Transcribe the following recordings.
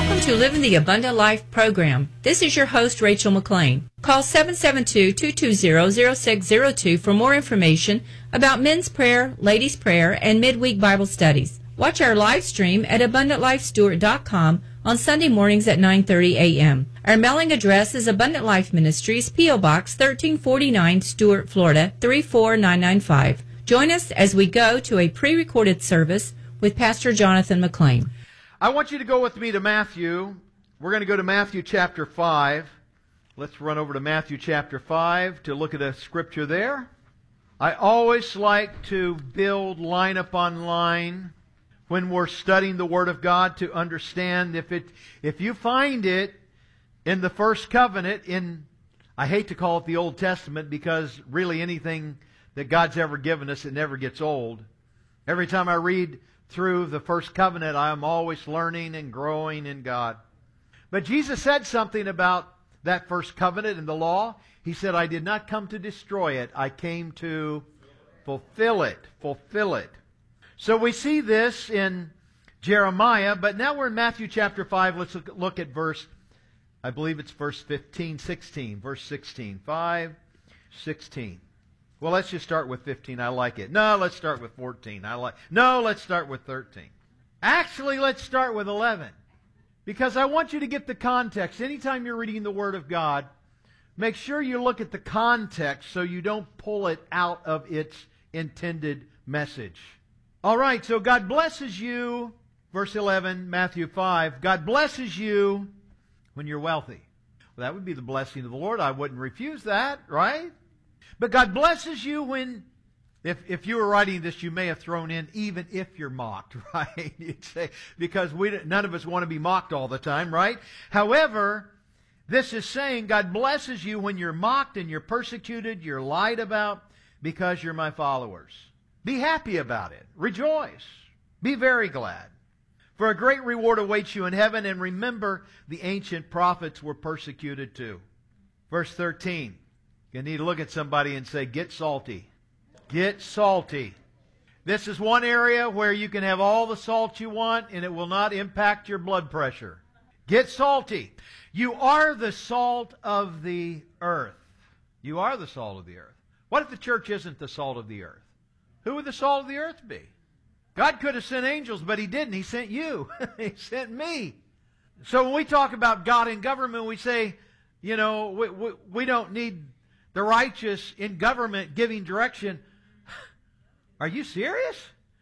Welcome to Living the Abundant Life program. This is your host, Rachel McLean. Call 772-220-0602 for more information about men's prayer, ladies' prayer, and midweek Bible studies. Watch our live stream at AbundantLifeStewart.com on Sunday mornings at 9:30 a.m. Our mailing address is Abundant Life Ministries, P.O. Box 1349, Stuart, Florida 34995. Join us as we go to a pre-recorded service with Pastor Jonathan McLean. I want you to go with me to Matthew. We're going to go to Matthew chapter 5. Let's run over to Matthew chapter 5 to look at a scripture there. I always like to build line upon line when we're studying the Word of God to understand if you find it in the first covenant in, I hate to call it the Old Testament because really anything that God's ever given us, it never gets old. Every time I read through the first covenant, I am always learning and growing in God. But Jesus said something about that first covenant and the law. He said, I did not come to destroy it. I came to fulfill it. Fulfill it. So we see this in Jeremiah, but now we're in Matthew chapter 5. Let's look at verse, I believe it's verse 16. Verse 16. 5:16. Well, let's just start with 15. I like it. No, let's start with 14. No, let's start with 13. Actually, let's start with 11. Because I want you to get the context. Anytime you're reading the Word of God, make sure you look at the context so you don't pull it out of its intended message. All right, so God blesses you, verse 11, Matthew 5. God blesses you when you're wealthy. Well, that would be the blessing of the Lord. I wouldn't refuse that, right? But God blesses you when, if you were writing this, you may have thrown in, even if you're mocked, right? You'd say, because none of us want to be mocked all the time, right? However, this is saying God blesses you when you're mocked and you're persecuted, you're lied about, because you're my followers. Be happy about it. Rejoice. Be very glad. For a great reward awaits you in heaven, and remember the ancient prophets were persecuted too. Verse 13. You need to look at somebody and say, get salty. Get salty. This is one area where you can have all the salt you want and it will not impact your blood pressure. Get salty. You are the salt of the earth. You are the salt of the earth. What if the church isn't the salt of the earth? Who would the salt of the earth be? God could have sent angels, but He didn't. He sent you. He sent me. So when we talk about God and government, we say, we don't need the righteous in government giving direction. Are you serious?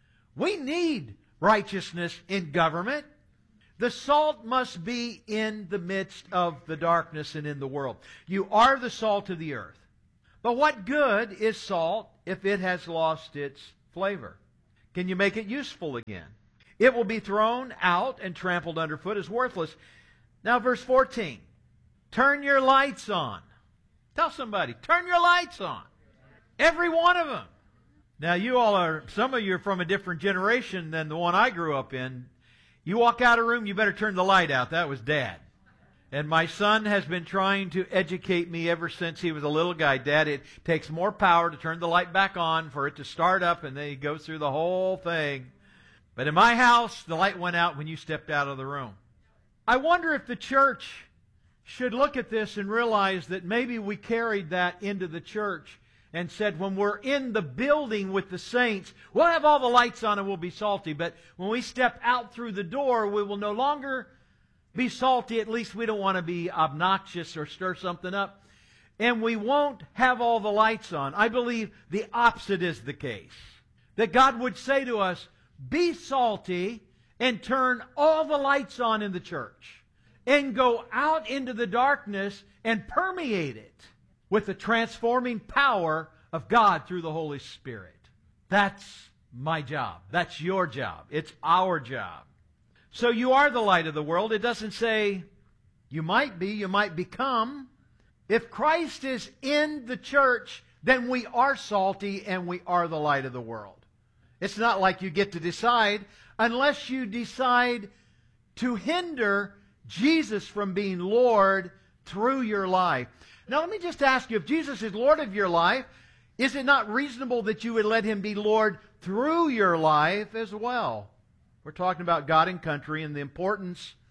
We need righteousness in government. The salt must be in the midst of the darkness and in the world. You are the salt of the earth. But what good is salt if it has lost its flavor? Can you make it useful again? It will be thrown out and trampled underfoot as worthless. Now verse 14. Turn your lights on. Tell somebody, turn your lights on. Every one of them. Now some of you are from a different generation than the one I grew up in. You walk out of a room, you better turn the light out. That was Dad. And my son has been trying to educate me ever since he was a little guy. Dad, it takes more power to turn the light back on for it to start up, and then he goes through the whole thing. But in my house, the light went out when you stepped out of the room. I wonder if the church should look at this and realize that maybe we carried that into the church and said when we're in the building with the saints, we'll have all the lights on and we'll be salty. But when we step out through the door, we will no longer be salty. At least we don't want to be obnoxious or stir something up. And we won't have all the lights on. I believe the opposite is the case. That God would say to us, be salty and turn all the lights on in the church. And go out into the darkness and permeate it with the transforming power of God through the Holy Spirit. That's my job. That's your job. It's our job. So you are the light of the world. It doesn't say you might be, you might become. If Christ is in the church, then we are salty and we are the light of the world. It's not like you get to decide unless you decide to hinder Jesus from being Lord through your life. Now let me just ask you, if Jesus is Lord of your life, is it not reasonable that you would let Him be Lord through your life as well? We're talking about God and country and the importance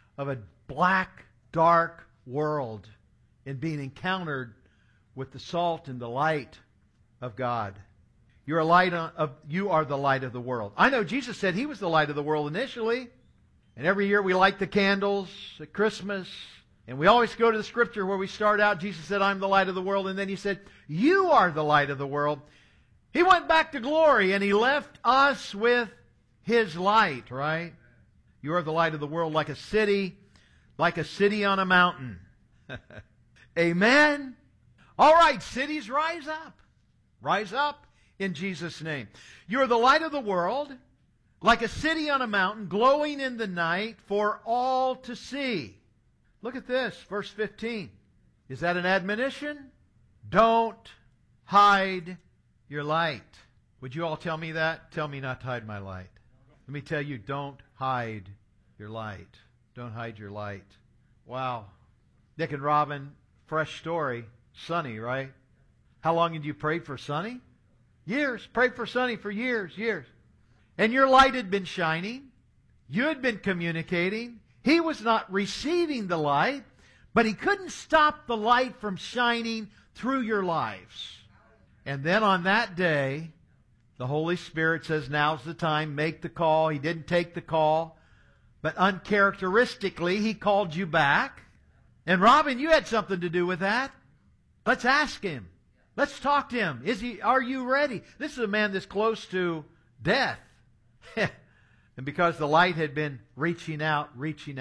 of a black, dark world and being encountered with the salt and the light of God. You are the light of the world. I know Jesus said He was the light of the world initially. And every year we light the candles at Christmas. And we always go to the scripture where we start out. Jesus said, I'm the light of the world. And then He said, you are the light of the world. He went back to glory and He left us with His light, right? You are the light of the world, like a city on a mountain. Amen? All right, cities, rise up. Rise up in Jesus' name. You are the light of the world, like a city on a mountain, glowing in the night for all to see. Look at this, verse 15. Is that an admonition? Don't hide your light. Would you all tell me that? Tell me not to hide my light. Let me tell you, don't hide your light. Don't hide your light. Wow. Nick and Robin, fresh story. Sonny, right? How long had you prayed for Sonny? Years. Prayed for Sonny for years. And your light had been shining. You had been communicating. He was not receiving the light, but he couldn't stop the light from shining through your lives. And then on that day, the Holy Spirit says, now's the time, make the call. He didn't take the call, but uncharacteristically, He called you back. And Robin, you had something to do with that. Let's ask him. Let's talk to him. Are you ready? This is a man that's close to death. And because the light had been reaching out.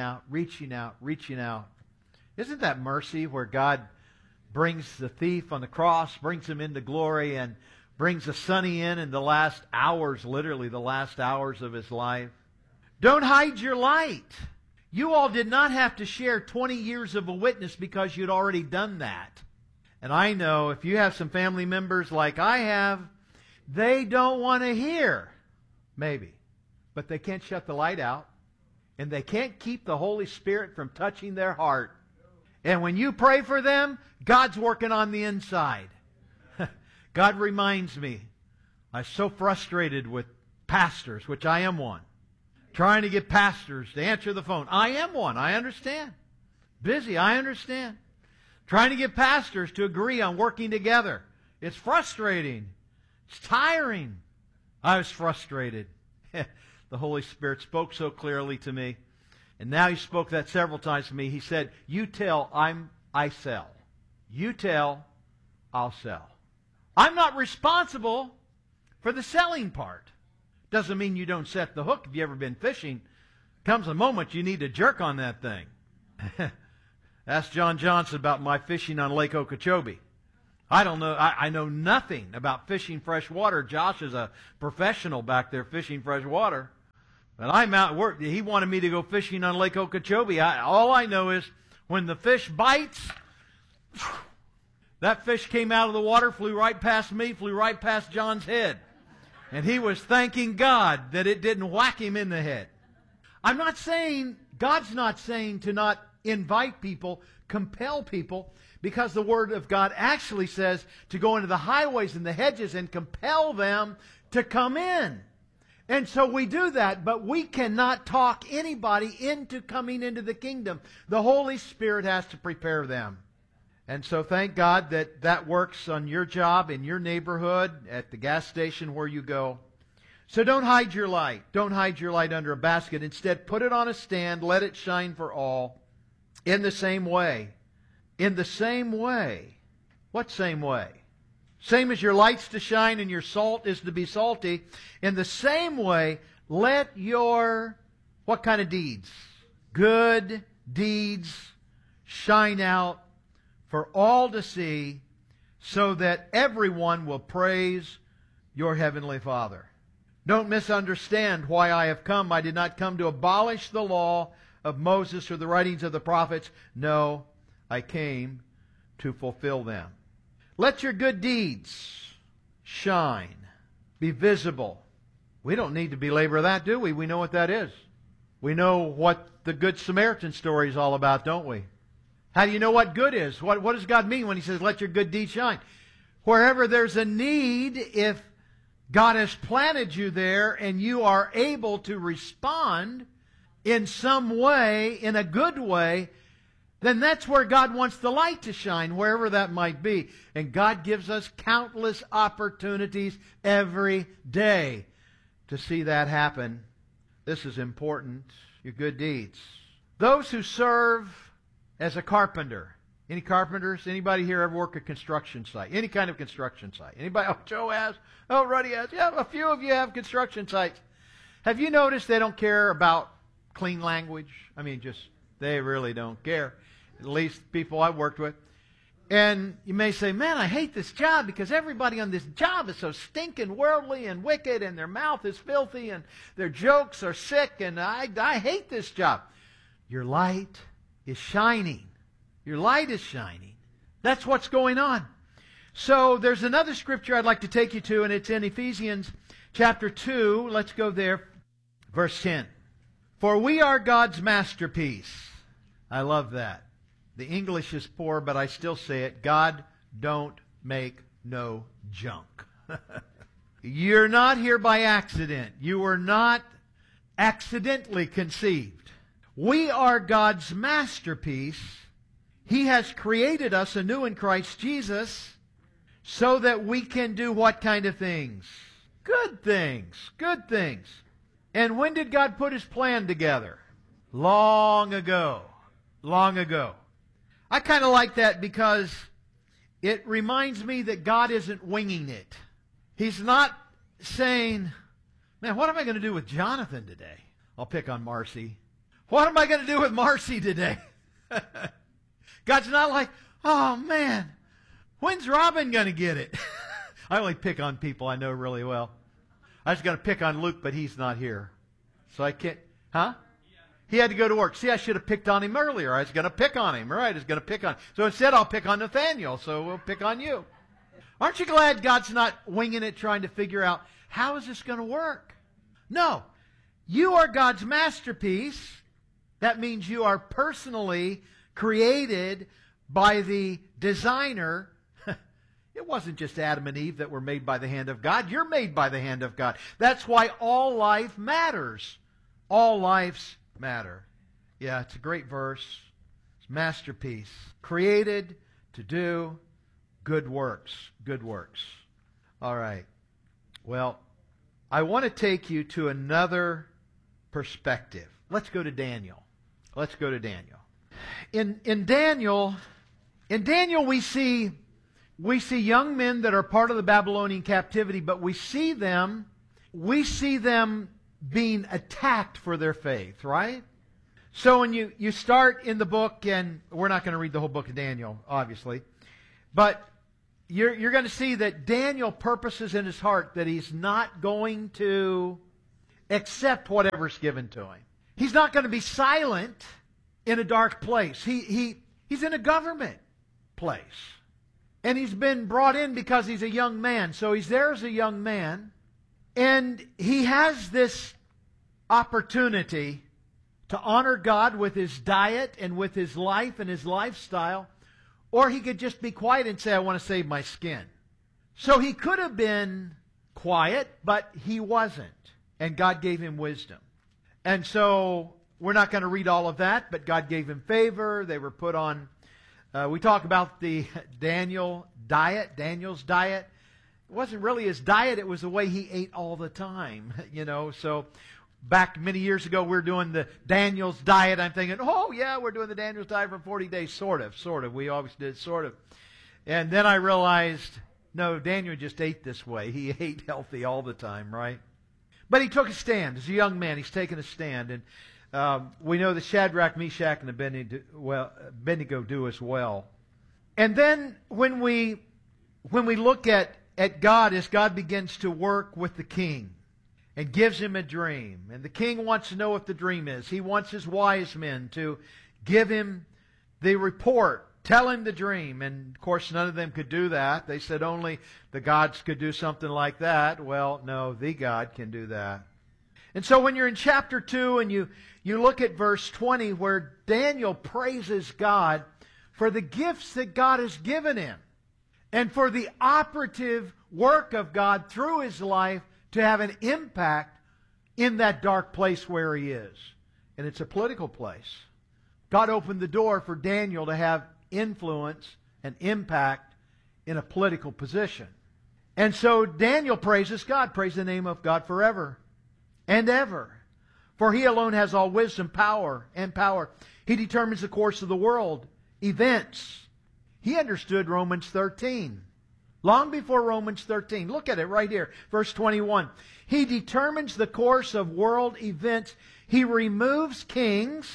Isn't that mercy where God brings the thief on the cross, brings him into glory, and brings the Sonny in the last hours, literally the last hours of his life? Don't hide your light. You all did not have to share 20 years of a witness because you'd already done that. And I know if you have some family members like I have, they don't want to hear. Maybe. But they can't shut the light out. And they can't keep the Holy Spirit from touching their heart. And when you pray for them, God's working on the inside. God reminds me, I'm so frustrated with pastors, which I am one. Trying to get pastors to answer the phone. I am one. I understand. Busy. I understand. Trying to get pastors to agree on working together. It's frustrating. It's tiring. I was frustrated. The Holy Spirit spoke so clearly to me. And now He spoke that several times to me. He said, you tell, I sell. You tell, I'll sell. I'm not responsible for the selling part. Doesn't mean you don't set the hook. If you've ever been fishing, comes a moment you need to jerk on that thing. Ask John Johnson about my fishing on Lake Okeechobee. I don't know. I know nothing about fishing fresh water. Josh is a professional back there fishing fresh water. But I'm out at work. He wanted me to go fishing on Lake Okeechobee. All I know is when the fish bites, that fish came out of the water, flew right past me, flew right past John's head. And he was thanking God that it didn't whack him in the head. I'm not saying, God's not saying to not invite people, compel people, because the Word of God actually says to go into the highways and the hedges and compel them to come in. And so we do that, but we cannot talk anybody into coming into the kingdom. The Holy Spirit has to prepare them. And so thank God that that works on your job, in your neighborhood, at the gas station where you go. So don't hide your light. Don't hide your light under a basket. Instead, put it on a stand. Let it shine for all. In the same way. In the same way. What same way? Same as your light's to shine and your salt is to be salty. In the same way, let your, what kind of deeds? Good deeds shine out for all to see, so that everyone will praise your heavenly Father. Don't misunderstand why I have come. I did not come to abolish the law of Moses or the writings of the prophets. No, I came to fulfill them. Let your good deeds shine, be visible. We don't need to belabor that, do we? We know what that is. We know what the Good Samaritan story is all about, don't we? How do you know what good is? What does God mean when He says, let your good deeds shine? Wherever there's a need, if God has planted you there and you are able to respond in some way, in a good way, then that's where God wants the light to shine, wherever that might be. And God gives us countless opportunities every day to see that happen. This is important, your good deeds. Those who serve as a carpenter. Any carpenters? Anybody here ever work a construction site? Any kind of construction site? Anybody? Oh, Joe has. Oh, Ruddy has. Yeah, a few of you have construction sites. Have you noticed they don't care about clean language? I mean, they really don't care. At least people I've worked with. And you may say, man, I hate this job because everybody on this job is so stinking worldly and wicked and their mouth is filthy and their jokes are sick and I hate this job. Your light is shining. Your light is shining. That's what's going on. So there's another scripture I'd like to take you to, and it's in Ephesians chapter 2. Let's go there. Verse 10. For we are God's masterpiece. I love that. The English is poor, but I still say it. God don't make no junk. You're not here by accident. You were not accidentally conceived. We are God's masterpiece. He has created us anew in Christ Jesus so that we can do what kind of things? Good things. Good things. And when did God put His plan together? Long ago. Long ago. I kind of like that because it reminds me that God isn't winging it. He's not saying, man, what am I going to do with Jonathan today? I'll pick on Marcy. What am I going to do with Marcy today? God's not like, oh man, when's Robin going to get it? I only pick on people I know really well. I was going to pick on Luke, but he's not here. So I can't, huh? He had to go to work. See, I should have picked on him earlier. I was going to pick on him. Right, I was going to pick on him. So instead, I'll pick on Nathaniel. So we'll pick on you. Aren't you glad God's not winging it, trying to figure out, how is this going to work? No. You are God's masterpiece. That means you are personally created by the designer. It wasn't just Adam and Eve that were made by the hand of God. You're made by the hand of God. That's why all life matters. All lives matter. Yeah, it's a great verse. It's masterpiece. Created to do good works. Good works. All right. Well, I want to take you to another perspective. Let's go to Daniel. Let's go to Daniel. In Daniel we see young men that are part of the Babylonian captivity, but we see them being attacked for their faith, right? So when you start in the book, and we're not going to read the whole book of Daniel, obviously, but you're going to see that Daniel purposes in his heart that he's not going to accept whatever's given to him. He's not going to be silent in a dark place. He's in a government place. And he's been brought in because he's a young man. So he's there as a young man. And he has this opportunity to honor God with his diet and with his life and his lifestyle. Or he could just be quiet and say, I want to save my skin. So he could have been quiet, but he wasn't. And God gave him wisdom. And so we're not going to read all of that, but God gave him favor. They were put on, we talk about the Daniel's diet. It wasn't really his diet, it was the way he ate all the time, So back many years ago, we were doing the Daniel's diet. I'm thinking, oh yeah, we're doing the Daniel's diet for 40 days, sort of. We always did sort of. And then I realized, no, Daniel just ate this way. He ate healthy all the time, right? But he took a stand. As a young man, he's taken a stand. And we know that Shadrach, Meshach, and Abednego do as well. And then when we look at God, as God begins to work with the king and gives him a dream, and the king wants to know what the dream is. He wants his wise men to give him the report, tell him the dream. And of course, none of them could do that. They said only the gods could do something like that. Well, no, the God can do that. And so when you're in chapter 2 and you look at verse 20 where Daniel praises God for the gifts that God has given him and for the operative work of God through his life to have an impact in that dark place where he is. and it's a political place. God opened the door for Daniel to have influence and impact in a political position. And so Daniel praises God, praise the name of God forever and ever. For He alone has all wisdom, power. He determines the course of the world, events. He understood Romans 13. Long before Romans 13. Look at it right here. Verse 21. He determines the course of world events. He removes kings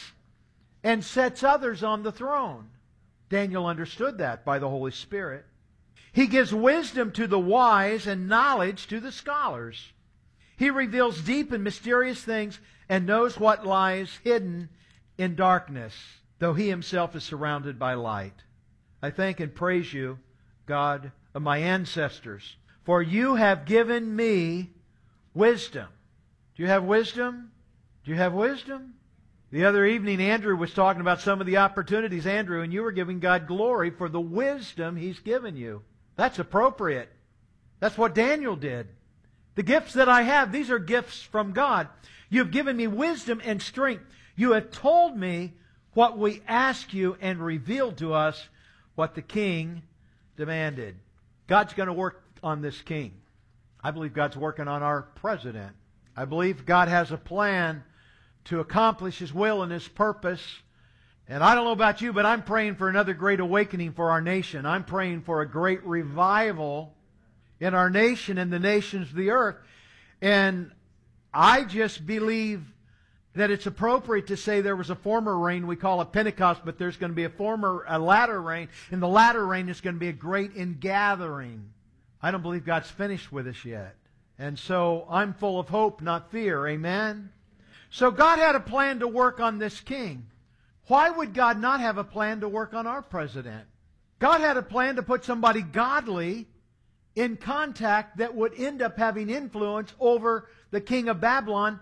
and sets others on the throne. Daniel understood that by the Holy Spirit. He gives wisdom to the wise and knowledge to the scholars. He reveals deep and mysterious things and knows what lies hidden in darkness, though He Himself is surrounded by light. I thank and praise You, God of my ancestors, for You have given me wisdom. Do you have wisdom? Do you have wisdom? The other evening, Andrew was talking about some of the opportunities, Andrew, and you were giving God glory for the wisdom He's given you. That's appropriate. That's what Daniel did. The gifts that I have, these are gifts from God. You've given me wisdom and strength. You have told me what we ask You and revealed to us what the king demanded. God's going to work on this king. I believe God's working on our president. I believe God has a plan to accomplish His will and His purpose. And I don't know about you, but I'm praying for another great awakening for our nation. I'm praying for a great revival in our nation and the nations of the earth. And I just believe that it's appropriate to say there was a former rain, we call it Pentecost, but there's going to be a latter rain, and the latter rain is going to be a great ingathering. I don't believe God's finished with us yet. And so I'm full of hope, not fear. Amen? So God had a plan to work on this king. Why would God not have a plan to work on our president? God had a plan to put somebody godly in contact that would end up having influence over the king of Babylon.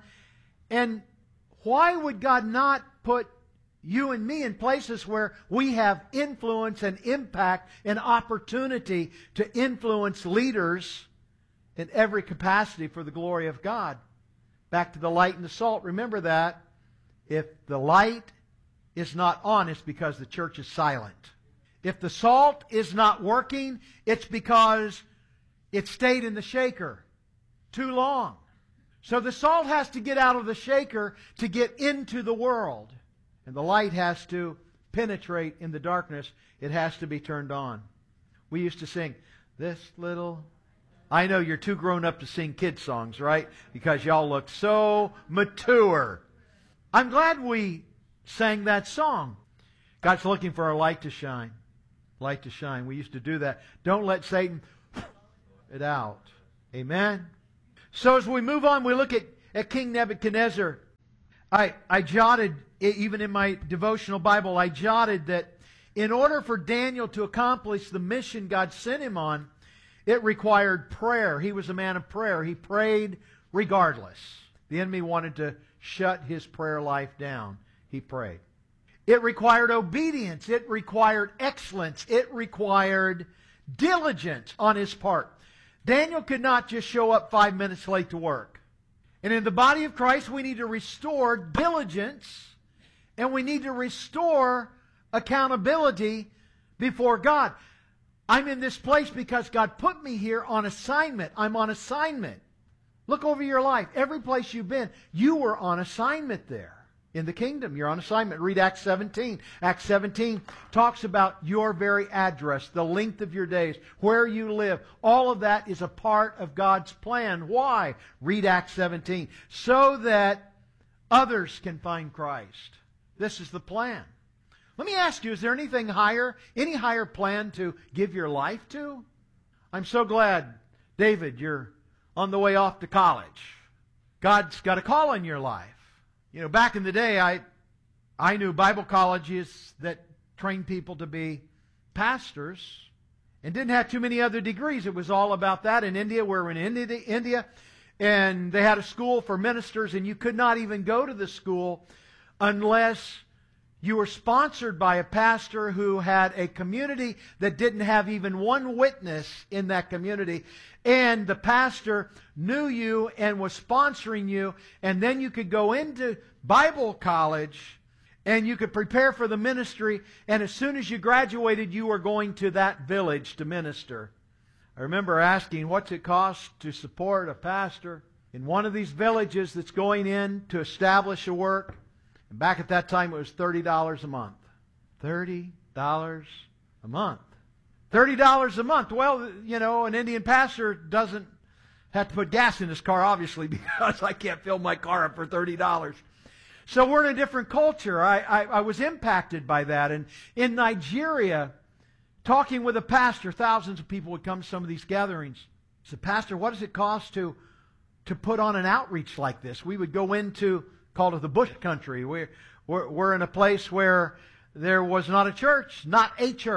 And why would God not put you and me in places where we have influence and impact and opportunity to influence leaders in every capacity for the glory of God? Back to the light and the salt. Remember that. If the light is not on, it's because the church is silent. If the salt is not working, it's because it stayed in the shaker too long. So the salt has to get out of the shaker to get into the world. And the light has to penetrate in the darkness. It has to be turned on. We used to sing, this little... I know you're too grown up to sing kid songs, right? Because y'all look so mature. I'm glad we sang that song. God's looking for our light to shine. Light to shine. We used to do that. Don't let Satan it out. Amen? So as we move on, we look at King Nebuchadnezzar. I jotted, even in my devotional Bible, I jotted that in order for Daniel to accomplish the mission God sent him on, it required prayer. He was a man of prayer. He prayed regardless. The enemy wanted to shut his prayer life down. He prayed. It required obedience. It required excellence. It required diligence on his part. Daniel could not just show up 5 minutes late to work. And in the body of Christ, we need to restore diligence, and we need to restore accountability before God. I'm in this place because God put me here on assignment. I'm on assignment. Look over your life. Every place you've been, you were on assignment there. In the kingdom, you're on assignment. Read Acts 17. Acts 17 talks about your very address, the length of your days, where you live. All of that is a part of God's plan. Why? Read Acts 17. So that others can find Christ. This is the plan. Let me ask you, is there anything higher, any higher plan to give your life to? I'm so glad, David, you're on the way off to college. God's got a call in your life. You know, back in the day, I knew Bible colleges that trained people to be pastors and didn't have too many other degrees. It was all about that. In India, we're in India, and they had a school for ministers, and you could not even go to the school unless You were sponsored by a pastor who had a community that didn't have even one witness in that community. And the pastor knew you and was sponsoring you. And then you could go into Bible college and you could prepare for the ministry. And as soon as you graduated, you were going to that village to minister. I remember asking, what's it cost to support a pastor in one of these villages that's going in to establish a work? And back at that time, it was $30 a month. $30 a month. $30 a month. Well, you know, an Indian pastor doesn't have to put gas in his car, obviously, because I can't fill my car up for $30. So we're in a different culture. I was impacted by that. And in Nigeria, talking with a pastor, thousands of people would come to some of these gatherings. I said, Pastor, what does it cost to put on an outreach like this? We would go into, called it the bush country. We're in a place where there was not a church, not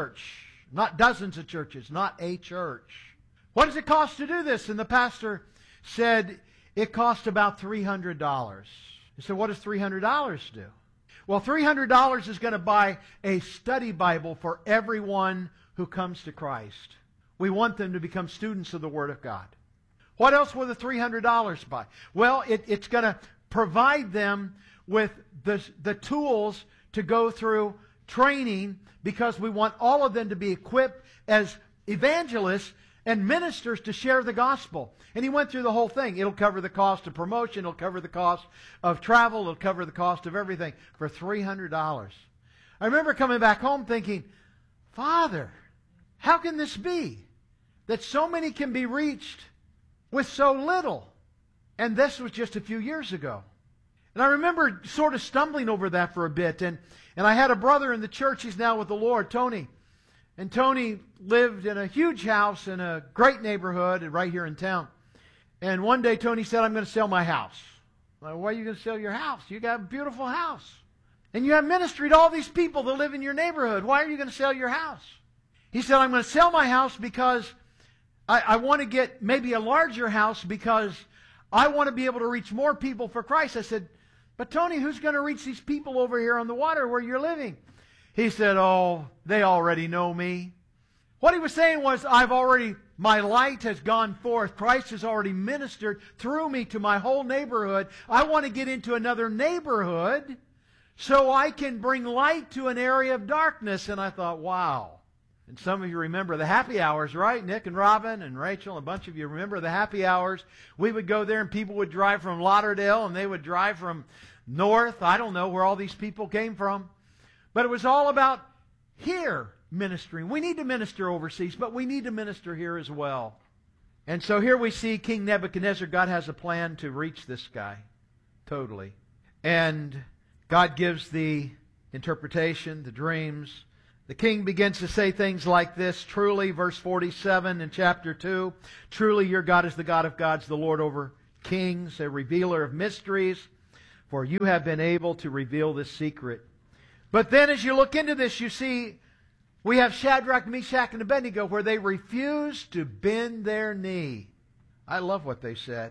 dozens of churches, not a church. What does it cost to do this? And the pastor said, it cost about $300. I said, what does $300 do? Well, $300 is going to buy a study Bible for everyone who comes to Christ. We want them to become students of the Word of God. What else will the $300 buy? Well, it's going to provide them with the tools to go through training, because we want all of them to be equipped as evangelists and ministers to share the gospel. And he went through the whole thing. It'll cover the cost of promotion. It'll cover the cost of travel. It'll cover the cost of everything for $300. I remember coming back home thinking, Father, how can this be that so many can be reached with so little? And this was just a few years ago. And I remember sort of stumbling over that for a bit. And I had a brother in the church. He's now with the Lord, Tony. And Tony lived in a huge house in a great neighborhood right here in town. And one day Tony said, I'm going to sell my house. I'm like, why are you going to sell your house? You got a beautiful house. And you have ministry to all these people that live in your neighborhood. Why are you going to sell your house? He said, I'm going to sell my house because I want to get maybe a larger house because I want to be able to reach more people for Christ. I said, but Tony, who's going to reach these people over here on the water where you're living? He said, oh, they already know me. What he was saying was, my light has gone forth. Christ has already ministered through me to my whole neighborhood. I want to get into another neighborhood so I can bring light to an area of darkness. And I thought, wow. And some of you remember the happy hours, right? Nick and Robin and Rachel, a bunch of you remember the happy hours. We would go there and people would drive from Lauderdale and they would drive from north. I don't know where all these people came from. But it was all about here ministering. We need to minister overseas, but we need to minister here as well. And so here we see King Nebuchadnezzar. God has a plan to reach this guy. Totally. And God gives the interpretation, the dreams. The king begins to say things like this. Truly, verse 47 in chapter 2, truly your God is the God of gods, the Lord over kings, a revealer of mysteries, for you have been able to reveal this secret. But then as you look into this, you see we have Shadrach, Meshach, and Abednego where they refuse to bend their knee. I love what they said.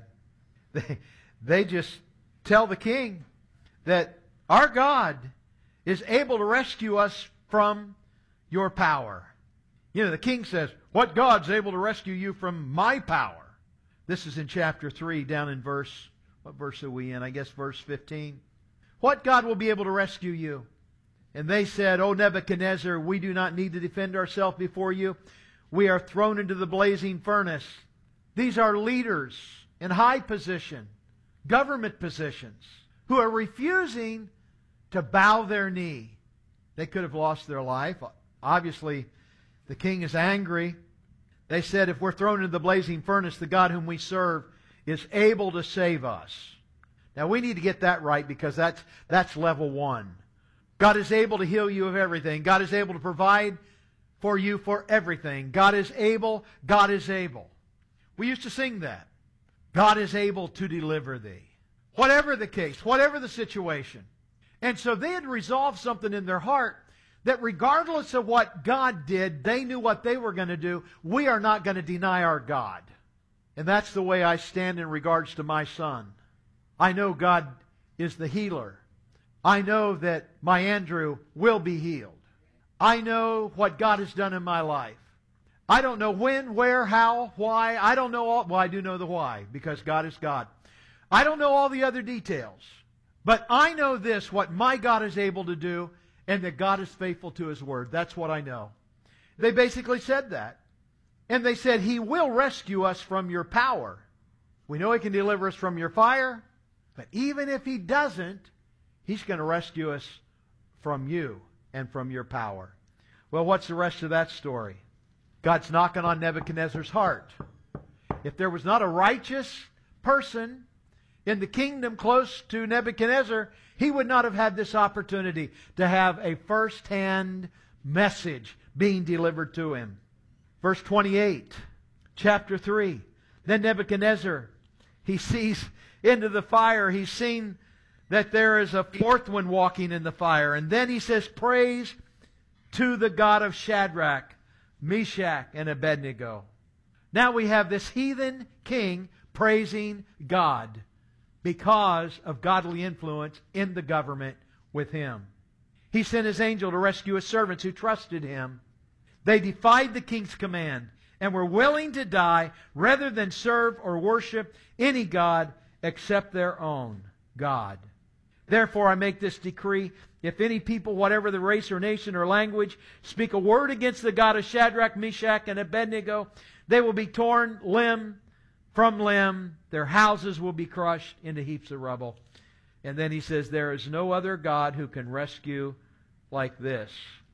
They just tell the king that our God is able to rescue us from your power. You know, the king says, what God's able to rescue you from my power? This is in chapter 3, down in what verse are we in? I guess verse 15. What God will be able to rescue you? And they said, O Nebuchadnezzar, we do not need to defend ourselves before you. We are thrown into the blazing furnace. These are leaders in high position, government positions, who are refusing to bow their knee. They could have lost their life. Obviously, the king is angry. They said, if we're thrown into the blazing furnace, the God whom we serve is able to save us. Now, we need to get that right because that's level one. God is able to heal you of everything. God is able to provide for you for everything. God is able. God is able. We used to sing that. God is able to deliver thee. Whatever the case, whatever the situation. And so they had resolved something in their heart that regardless of what God did, they knew what they were going to do. We are not going to deny our God. And that's the way I stand in regards to my son. I know God is the healer. I know that my Andrew will be healed. I know what God has done in my life. I don't know when, where, how, why. I don't know all. Well, I do know the why, because God is God. I don't know all the other details. But I know this, what my God is able to do, and that God is faithful to His Word. That's what I know. They basically said that. And they said, He will rescue us from your power. We know He can deliver us from your fire. But even if He doesn't, He's going to rescue us from you and from your power. Well, what's the rest of that story? God's knocking on Nebuchadnezzar's heart. If there was not a righteous person in the kingdom close to Nebuchadnezzar, he would not have had this opportunity to have a first-hand message being delivered to him. Verse 28, chapter 3. Then Nebuchadnezzar, he sees into the fire. He's seen that there is a fourth one walking in the fire. And then he says, praise to the God of Shadrach, Meshach, and Abednego. Now we have this heathen king praising God because of godly influence in the government with him. He sent his angel to rescue his servants who trusted him. They defied the king's command and were willing to die rather than serve or worship any god except their own God. Therefore I make this decree: if any people, whatever the race or nation or language, speak a word against the God of Shadrach, Meshach, and Abednego, they will be torn limb from limb. Their houses will be crushed into heaps of rubble. And then he says, there is no other God who can rescue like this.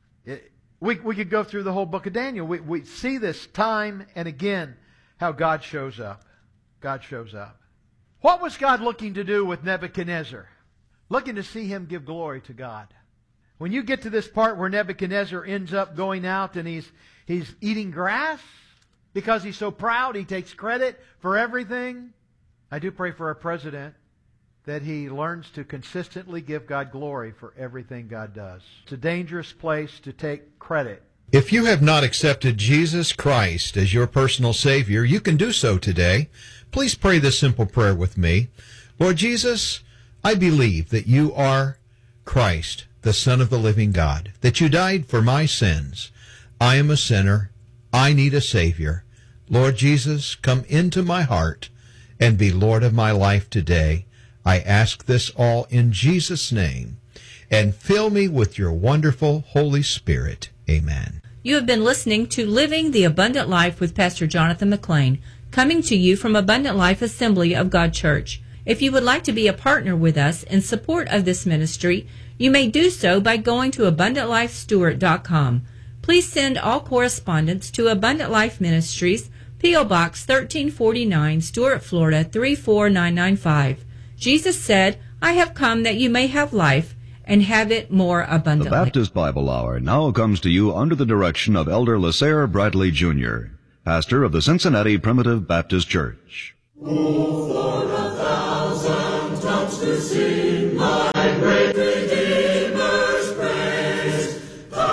We could go through the whole book of Daniel. We see this time and again, how God shows up. God shows up. What was God looking to do with Nebuchadnezzar? Looking to see him give glory to God. When you get to this part where Nebuchadnezzar ends up going out and he's eating grass because he's so proud, he takes credit for everything. I do pray for our president that he learns to consistently give God glory for everything God does. It's a dangerous place to take credit. If you have not accepted Jesus Christ as your personal Savior, you can do so today. Please pray this simple prayer with me. Lord Jesus, I believe that you are Christ, the Son of the living God, that you died for my sins. I am a sinner. I need a Savior. Lord Jesus, come into my heart and be Lord of my life today. I ask this all in Jesus' name, and fill me with your wonderful Holy Spirit. Amen. You have been listening to Living the Abundant Life with Pastor Jonathan McLean, coming to you from Abundant Life Assembly of God Church. If you would like to be a partner with us in support of this ministry, you may do so by going to AbundantLifeStewart.com. Please send all correspondence to Abundant Life Ministries, P.O. Box 1349, Stuart, Florida 34995. Jesus said, I have come that you may have life and have it more abundantly. The Baptist Bible Hour now comes to you under the direction of Elder LaSare Bradley Jr., pastor of the Cincinnati Primitive Baptist Church. Oh, for 1,000 tongues to sing my great Redeemer's praise.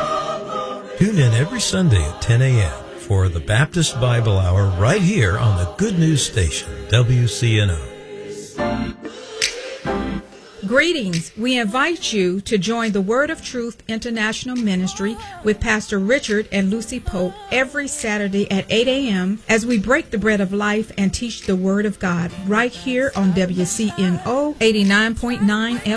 Tune in every Sunday at 10 a.m. for the Baptist Bible Hour right here on the Good News Station, WCNO. Greetings. We invite you to join the Word of Truth International Ministry with Pastor Richard and Lucy Pope every Saturday at 8 a.m. as we break the bread of life and teach the Word of God right here on WCNO 89.9 FM.